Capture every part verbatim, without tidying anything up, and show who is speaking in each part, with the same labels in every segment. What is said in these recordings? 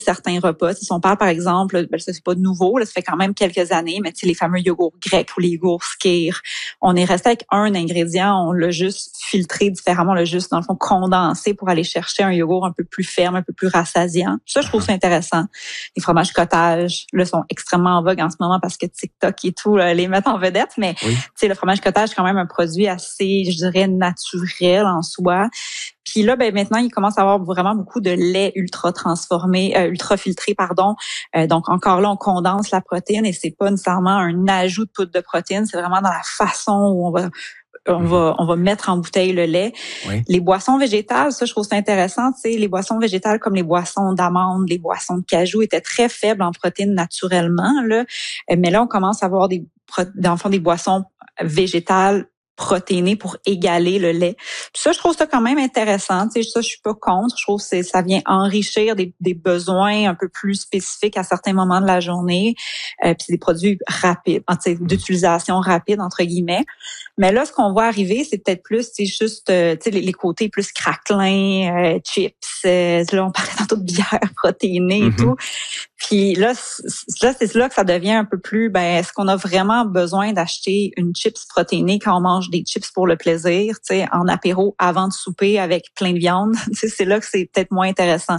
Speaker 1: certains repas. Si on parle, par exemple, ben, ça c'est pas nouveau, là, ça fait quand même quelques années, mais les fameux yogourts grecs ou les yogourts skyr, on est resté avec un ingrédient, on l'a juste filtré différemment, on l'a juste, dans le fond, condensé pour aller chercher un yogourt un peu plus ferme, un peu plus rassasiant. Ça, je trouve ça intéressant. Les fromages cottage, là, sont extrêmement en vogue en ce moment parce que TikTok et tout là, les mettent en vedette, mais oui. Le fromage cottage, c'est quand même un produit assez, je dirais, naturel en soi. Puis là, ben maintenant, il commence à avoir vraiment beaucoup de lait ultra transformé, euh, ultra filtré, pardon. Euh, donc encore là, on condense la protéine et c'est pas nécessairement un ajout de poudre de protéine, c'est vraiment dans la façon où on va on va on va mettre en bouteille le lait. Oui. Les boissons végétales, ça je trouve ça intéressant, tu sais, les boissons végétales comme les boissons d'amandes, les boissons de cajou étaient très faibles en protéines naturellement là, mais là on commence à avoir des dans le fond des boissons végétales protéinées pour égaler le lait. Puis ça, je trouve ça quand même intéressant. Tu sais, ça, je suis pas contre. Je trouve que c'est, ça vient enrichir des, des besoins un peu plus spécifiques à certains moments de la journée. Euh, puis c'est des produits rapides, tu sais, d'utilisation rapide entre guillemets. Mais là, ce qu'on voit arriver, c'est peut-être plus, c'est juste, euh, tu sais, les, les côtés plus craquelins, euh, chips. Euh, là, on parlait tantôt de bière protéinée mm-hmm. et tout. Puis là, là, c'est là que ça devient un peu plus, ben, est-ce qu'on a vraiment besoin d'acheter une chips protéinée quand on mange des chips pour le plaisir, tu sais, en apéro avant de souper avec plein de viande? Tu sais, c'est là que c'est peut-être moins intéressant.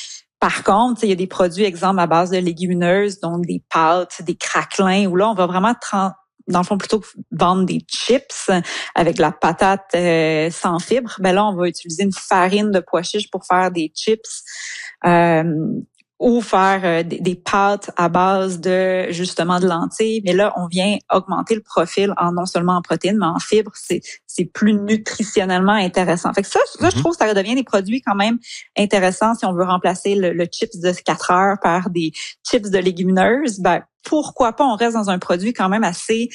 Speaker 1: Par contre, il y a des produits, exemple, à base de légumineuses, donc des pâtes, des craquelins, où là, on va vraiment tra- dans le fond, plutôt que vendre des chips avec de la patate euh, sans fibres, ben là, on va utiliser une farine de pois chiches pour faire des chips. Euh, ou faire euh, des, des pâtes à base de justement de lentilles, mais là on vient augmenter le profil en non seulement en protéines mais en fibres, c'est c'est plus nutritionnellement intéressant. Fait que ça, ça mm-hmm. je trouve que ça devient des produits quand même intéressants si on veut remplacer le, le chips de quatre heures par des chips de légumineuses, ben pourquoi pas, on reste dans un produit quand même assez.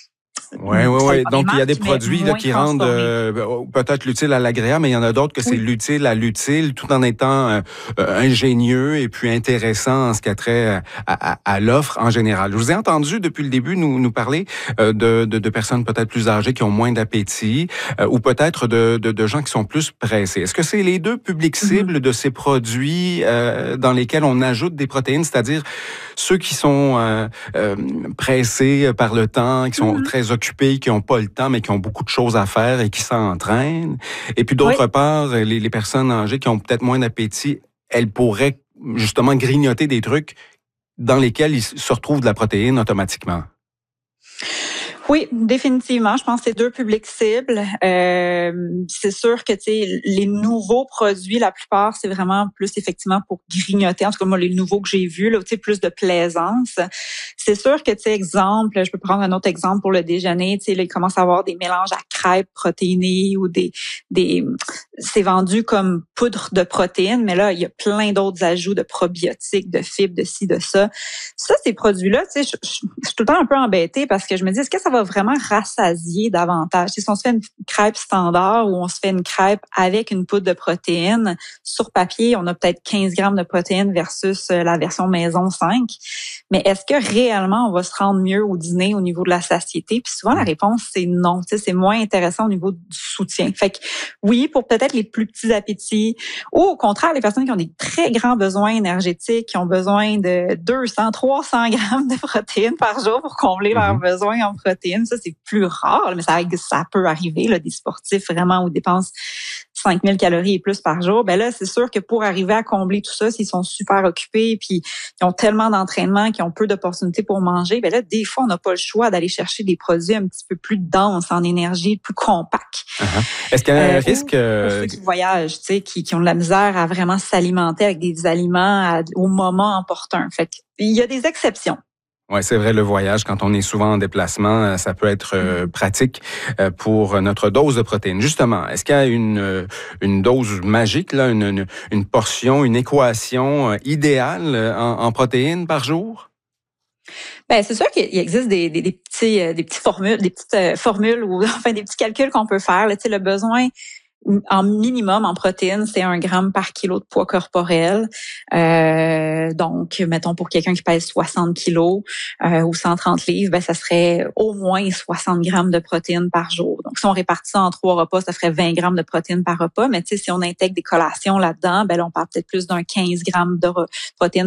Speaker 2: Oui, oui, oui. Donc, il y a des produits là, qui rendent euh, peut-être l'utile à l'agréable, mais il y en a d'autres que c'est oui. l'utile à l'utile, tout en étant euh, ingénieux et puis intéressant en ce qui a trait à, à, à l'offre en général. Je vous ai entendu depuis le début nous, nous parler euh, de, de, de personnes peut-être plus âgées qui ont moins d'appétit euh, ou peut-être de, de, de gens qui sont plus pressés. Est-ce que c'est les deux publics cibles mm-hmm. de ces produits euh, dans lesquels on ajoute des protéines, c'est-à-dire ceux qui sont euh, euh, pressés par le temps, qui sont mm-hmm. très occupés, qui n'ont pas le temps, mais qui ont beaucoup de choses à faire et qui s'entraînent. Et puis d'autre oui. part, les, les personnes âgées qui ont peut-être moins d'appétit, elles pourraient justement grignoter des trucs dans lesquels il se retrouve de la protéine automatiquement.
Speaker 1: Oui, définitivement. Je pense que c'est deux publics cibles. Euh, c'est sûr que tu sais, les nouveaux produits, la plupart, c'est vraiment plus effectivement pour grignoter. En tout cas, moi, les nouveaux que j'ai vus, là, tu sais, plus de plaisance. C'est sûr que, tu sais, exemple, je peux prendre un autre exemple pour le déjeuner. Tu sais, là, il commence à avoir des mélanges à crêpes protéinées ou des, des, c'est vendu comme poudre de protéines, mais là, il y a plein d'autres ajouts de probiotiques, de fibres, de ci, de ça. Ça, ces produits-là, tu sais, je, je, je suis tout le temps un peu embêtée parce que je me dis, est-ce que ça va vraiment rassasier davantage? Si on se fait une crêpe standard ou on se fait une crêpe avec une poudre de protéines, sur papier, on a peut-être quinze grammes de protéines versus la version maison cinq. Mais est-ce que réellement on va se rendre mieux au dîner au niveau de la satiété? Puis souvent, la réponse, c'est non. Tu sais, c'est moins intéressant au niveau du soutien. Fait que oui, pour peut-être les plus petits appétits ou au contraire, les personnes qui ont des très grands besoins énergétiques, qui ont besoin de deux cents, trois cents grammes de protéines par jour pour combler mm-hmm. leurs besoins en protéines. Ça, c'est plus rare, mais ça, ça peut arriver, là, des sportifs vraiment où ils dépensent cinq mille calories et plus par jour. Ben là, c'est sûr que pour arriver à combler tout ça, s'ils sont super occupés puis ils ont tellement d'entraînement, qu'ils ont peu d'opportunités pour manger, ben là, des fois, on n'a pas le choix d'aller chercher des produits un petit peu plus denses en énergie, plus compacts.
Speaker 2: Uh-huh. Est-ce qu'il y a un euh, risque...
Speaker 1: Pour ceux qui voyagent, tu sais, qui, qui ont de la misère à vraiment s'alimenter avec des aliments à, au moment opportun. Fait qu'il y a des exceptions.
Speaker 2: Oui, c'est vrai, le voyage, quand on est souvent en déplacement, ça peut être euh, pratique euh, pour notre dose de protéines. Justement, est-ce qu'il y a une, une dose magique, là, une, une, une portion, une équation idéale en, en protéines par jour?
Speaker 1: Ben c'est sûr qu'il existe des, des, des petits, des petites formules, des petites formules ou enfin des petits calculs qu'on peut faire. Là, tu sais, le besoin en minimum en protéines, c'est un gramme par kilo de poids corporel. Euh, donc, mettons, pour quelqu'un qui pèse soixante kilos euh, ou cent trente livres, ben, ça serait au moins soixante grammes de protéines par jour. Donc, si on répartit ça en trois repas, ça ferait vingt grammes de protéines par repas. Mais tu sais, si on intègre des collations là-dedans, ben là, on parle peut-être plus d'un quinze grammes de protéines